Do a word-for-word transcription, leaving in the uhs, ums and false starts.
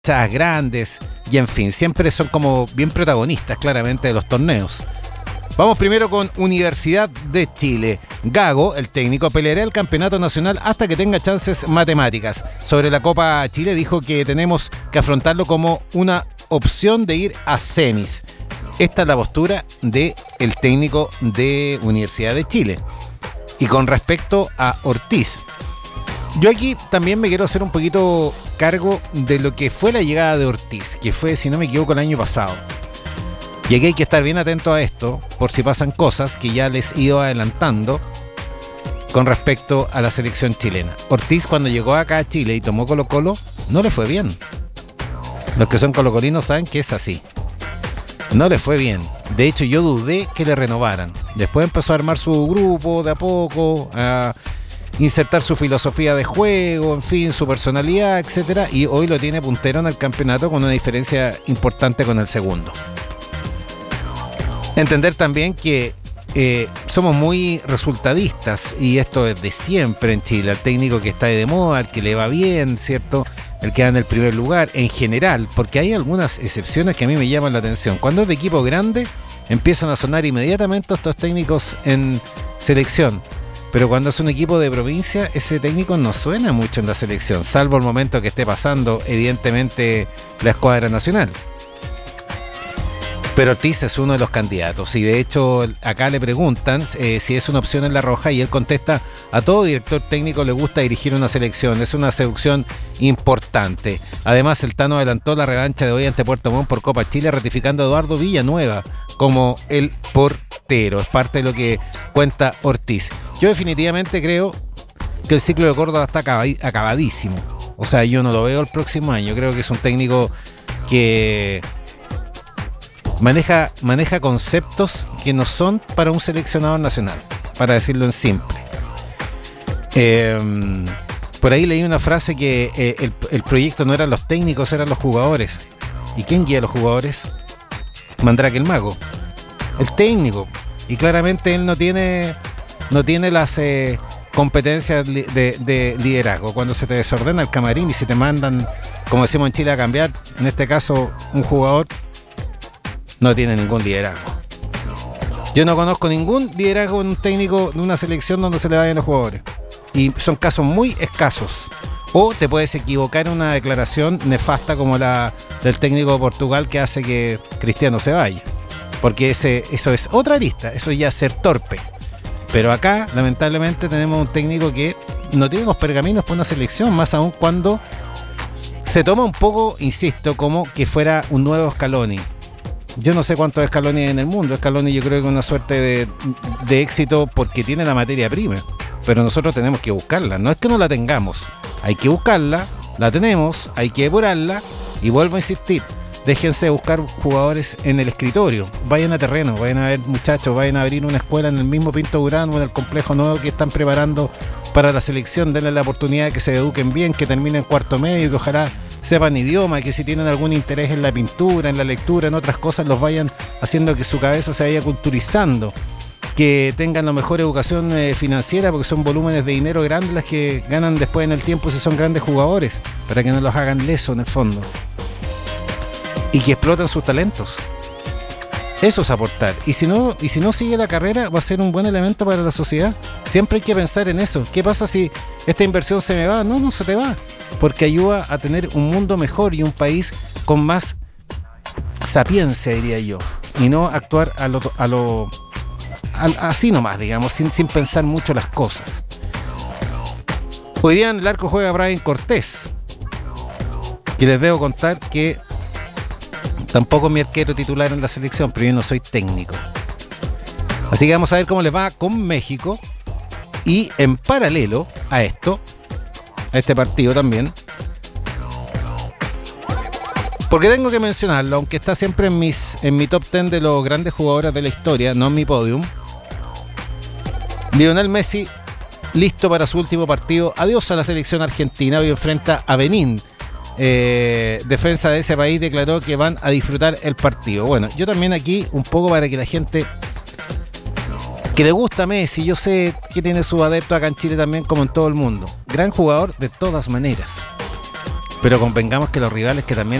grandes y en fin, siempre son como bien protagonistas claramente de los torneos. Vamos primero con Universidad de Chile. Gago, el técnico, peleará el campeonato nacional hasta que tenga chances matemáticas. Sobre la Copa Chile dijo que tenemos que afrontarlo como una opción de ir a semis. Esta es la postura del técnico de Universidad de Chile. Y con respecto a Ortiz, yo aquí también me quiero hacer un poquito cargo de lo que fue la llegada de Ortiz, que fue, si no me equivoco, el año pasado. Y aquí hay que estar bien atento a esto, por si pasan cosas que ya les he ido adelantando con respecto a la selección chilena. Ortiz, cuando llegó acá a Chile y tomó Colo-Colo, no le fue bien. Los que son colocolinos saben que es así. No le fue bien. De hecho, yo dudé que le renovaran. Después empezó a armar su grupo de a poco, a insertar su filosofía de juego, en fin, su personalidad, etcétera, y hoy lo tiene puntero en el campeonato con una diferencia importante con el segundo. Entender también que eh, somos muy resultadistas, y esto es de siempre en Chile. El técnico que está de moda, el que le va bien, ¿cierto? El que da en el primer lugar, en general, porque hay algunas excepciones que a mí me llaman la atención. Cuando es de equipo grande, empiezan a sonar inmediatamente estos técnicos en selección. Pero cuando es un equipo de provincia, ese técnico no suena mucho en la selección, salvo el momento que esté pasando, evidentemente, la escuadra nacional. Pero Ortiz es uno de los candidatos, y de hecho acá le preguntan eh, si es una opción en La Roja, y él contesta: a todo director técnico le gusta dirigir una selección, es una seducción importante. Además, el Tano adelantó la revancha de hoy ante Puerto Montt por Copa Chile, ratificando a Eduardo Villanueva como el portero. Es parte de lo que cuenta Ortiz. Yo definitivamente creo que el ciclo de Córdoba está acabadísimo. O sea, yo no lo veo el próximo año. Creo que es un técnico que maneja, maneja conceptos que no son para un seleccionador nacional, para decirlo en simple. Eh, por ahí leí una frase que eh, el, el proyecto no eran los técnicos, eran los jugadores. ¿Y quién guía a los jugadores? Mandrake el mago, el técnico. Y claramente él no tiene... no tiene las eh, competencias de, de, de liderazgo. Cuando se te desordena el camarín y se te mandan, como decimos en Chile, a cambiar, en este caso un jugador, no tiene ningún liderazgo. Yo no conozco ningún liderazgo en un técnico de una selección donde se le vayan los jugadores. Y son casos muy escasos. O te puedes equivocar en una declaración nefasta como la del técnico de Portugal, que hace que Cristiano se vaya. Porque ese, eso es otra arista, eso ya es ser torpe. Pero acá, lamentablemente, tenemos un técnico que no tiene los pergaminos para una selección, más aún cuando se toma un poco, insisto, como que fuera un nuevo Scaloni. Yo no sé cuántos Scaloni hay en el mundo. Scaloni yo creo que es una suerte de, de éxito porque tiene la materia prima, pero nosotros tenemos que buscarla. No es que no la tengamos, hay que buscarla, la tenemos, hay que depurarla, y vuelvo a insistir. Déjense buscar jugadores en el escritorio, vayan a terreno, vayan a ver muchachos, vayan a abrir una escuela en el mismo Pinto Durán o en el complejo nuevo que están preparando para la selección. Denle la oportunidad de que se eduquen bien, que terminen cuarto medio, que ojalá sepan idioma, que si tienen algún interés en la pintura, en la lectura, en otras cosas, los vayan haciendo que su cabeza se vaya culturizando, que tengan la mejor educación eh, financiera, porque son volúmenes de dinero grandes las que ganan después en el tiempo si son grandes jugadores, para que no los hagan leso en el fondo. Y que exploten sus talentos. Eso es aportar. Y si no, y si no sigue la carrera, va a ser un buen elemento para la sociedad. Siempre hay que pensar en eso. ¿Qué pasa si esta inversión se me va? No, no se te va. Porque ayuda a tener un mundo mejor y un país con más sapiencia, diría yo. Y no actuar a lo, a lo a, así nomás, digamos, sin, sin pensar mucho las cosas. Hoy día en el arco juega Brian Cortés. Y les debo contar que tampoco es mi arquero titular en la selección, pero yo no soy técnico. Así que vamos a ver cómo les va con México. Y en paralelo a esto, a este partido también, porque tengo que mencionarlo, aunque está siempre en, mis, en mi top diez de los grandes jugadores de la historia, no en mi podium. Lionel Messi, listo para su último partido. Adiós a la selección argentina. Hoy enfrenta a Benín. Eh, defensa de ese país declaró que van a disfrutar el partido. Bueno, yo también aquí un poco para que la gente que le gusta a Messi, yo sé que tiene su adepto acá en Chile también, como en todo el mundo, gran jugador de todas maneras, pero convengamos que los rivales que también